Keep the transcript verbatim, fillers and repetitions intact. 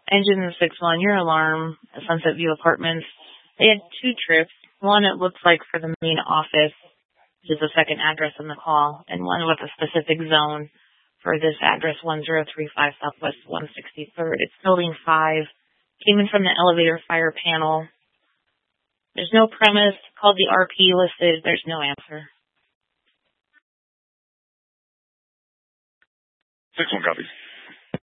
Engine six one, your alarm at Sunset View Apartments. They had two trips. One, it looks like for the main office, which is the second address in the call, and one with a specific zone for this address, one zero three five Southwest one sixty-third. It's building five. Came in from the elevator fire panel. There's no premise. Called the R P listed. There's no answer. six one copies.